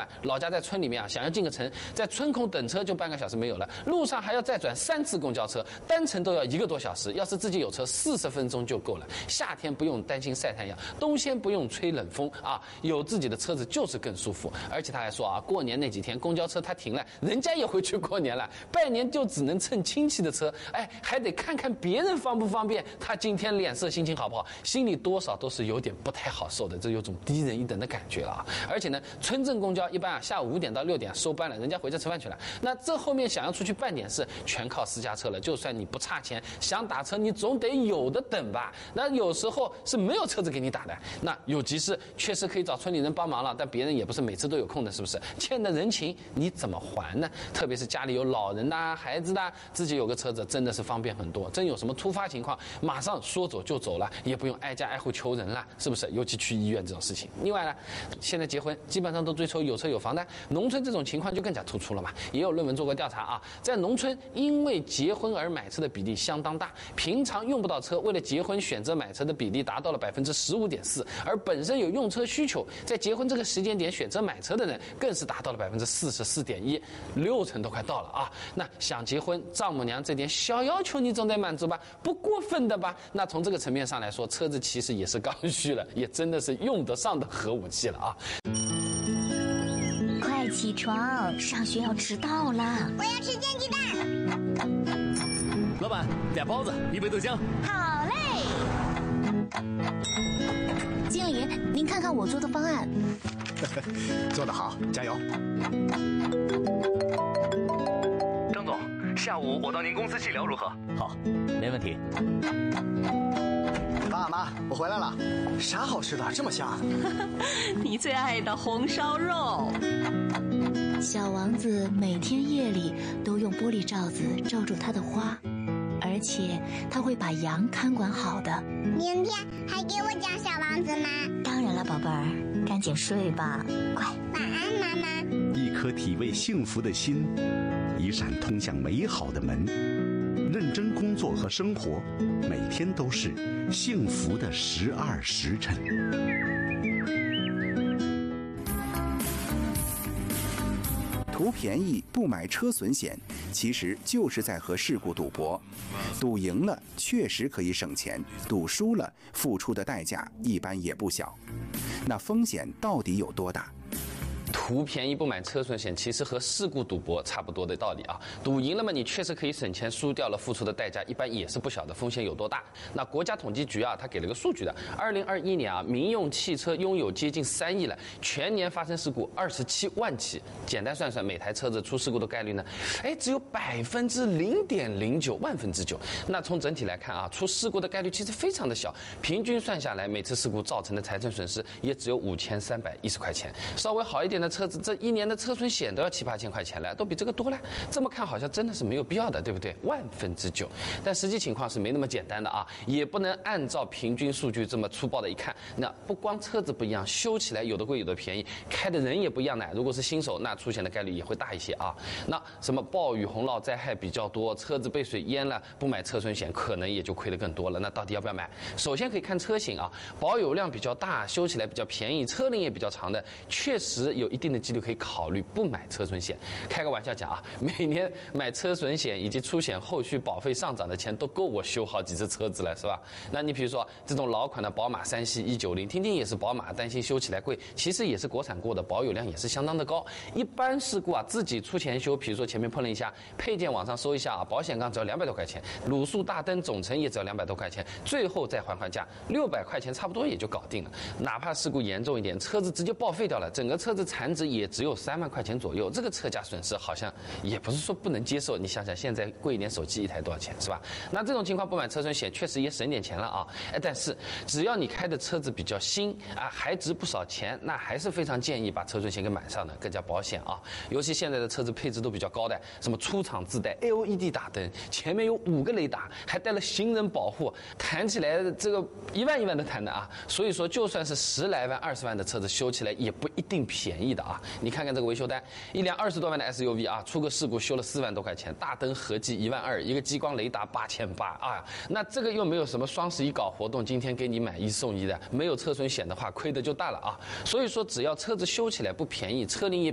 短，老家在村里面啊，想要进个城，在村口等车就半个小时没有了，路上还要再转3次公交车，单程都要1个多小时。要是自己有车，40分钟就够了。夏天不用担心晒太阳，冬天不用吹冷风啊，有自己的车子就是更舒服。而且他还说啊，过年那几天公交车他停了，人家也回去过年了，拜年就只能蹭亲戚的车，哎，还得看看别人方不方便。他今天脸色心情好不好，心里多少都是有点不太好受的，这有种低人一等的感觉了啊。而且呢，村镇公交一般啊下午5点到6点收班了，人家回家吃饭去了。那这后面想要出去办点事，全靠私家车了。就算你不差钱，想打车你总得有的等吧。那有时候是没有车子给你打的，那有急事确实可以找村里人帮忙了，但别人也不是每次都有空的，是不是？欠的人情你怎么还呢？特别是家里有老人呐、孩子呐，自己有个车子真的是方便很多。真有什么突发情况，马上说走就走了，也不用挨家挨户求人了，是不是？尤其去医院这种事情。另外呢，现在结婚基本上都追求有车有房的，农村这种情况就更加突出了嘛。也有论文做过调查啊，在农村因为结婚而买车的比例相当大，平常用不到车，为了结婚选择买车的比例达到了15.4%，而本身有用车需求，在结婚这个时间点选择买车的人更是达到了44.1%，六成都快到了啊！那想结婚，丈母娘这点小要求你总得满足吧，不过分的吧？那从这个层面上来说，车子其实也是刚需了，也真的是用得上的核武器了啊！ 快起床，上学要迟到了。 我要吃煎鸡蛋。 老板，2包子，1杯豆浆。 好嘞。经理，您看看我做的方案。 做得好，加油。 张总，下午我到您公司去聊如何？好，没问题。 爸妈，我回来了。啥好吃的这么香？ 你最爱的红烧肉。 小王子每天夜里都用玻璃罩子罩住他的花，而且他会把羊看管好的。 明天还给我讲小王子吗？ 当然了，宝贝儿，赶紧睡吧，乖。 晚安，妈妈。 一颗体味幸福的心，一扇通向美好的门。认真工作和生活，每天都是幸福的12时辰。图便宜不买车损险，其实就是在和事故赌博。赌赢了确实可以省钱，赌输了付出的代价一般也不小。那风险到底有多大？ 图便宜不买车损险，其实和事故赌博差不多的道理啊。赌赢了嘛，你确实可以省钱；输掉了，付出的代价一般也是不小的，风险有多大？那国家统计局啊，它给了个数据的，2021年啊，民用汽车拥有接近3亿了，全年发生事故27万起。简单算算，每台车子出事故的概率呢，只有0.09万分之9。那从整体来看啊，出事故的概率其实非常的小，平均算下来，每次事故造成的财政损失也只有5310块钱。稍微好一点的车子，这1年的车损险都要7、8千块钱了，都比这个多了。这么看好像真的是没有必要的，对不对？9%，但实际情况是没那么简单的啊，也不能按照平均数据这么粗暴的一看。那不光车子不一样，修起来有的贵有的便宜，开的人也不一样的。如果是新手，那出险的概率也会大一些啊。那什么暴雨洪涝灾害比较多，车子被水淹了，不买车损险可能也就亏得更多了。那到底要不要买？首先可以看车型啊，保有量比较大，修起来比较便宜，车龄也比较长的，确实有一定的几率可以考虑不买车损险。开个玩笑讲啊，每年买车损险以及出险后续保费上涨的钱都够我修好几次车子了，是吧？那你比如说这种老款的宝马3系190，听听也是宝马，担心修起来贵，其实也是国产过的，保有量也是相当的高。一般事故啊，自己出钱修，比如说前面碰了一下，配件网上搜一下啊，保险杠只要200多块钱，卤素大灯总成也只要200多块钱，最后再还价，600块钱差不多也就搞定了。哪怕事故严重一点，车子直接报废掉了，整个车子残值也只有3万块钱左右，这个车价损失好像也不是说不能接受。你想想现在贵一点手机一台多少钱，是吧？那这种情况不买车损险确实也省点钱了啊。但是只要你开的车子比较新啊，还值不少钱，那还是非常建议把车损险给买上的，更加保险啊。尤其现在的车子配置都比较高的，什么出厂自带 LED 大灯，前面有5个雷达，还带了行人保护，谈起来这个1万1万的谈的啊。所以说就算是10来万20万的车子修起来也不一定便宜的啊。你看看这个维修单，一辆20多万的 SUV 啊，出个事故修了4万多块钱，大灯合计1万2，一个激光雷达8800啊。那这个又没有什么双11搞活动，今天给你买1送1的，没有车损险的话亏的就大了啊。所以说只要车子修起来不便宜，车龄也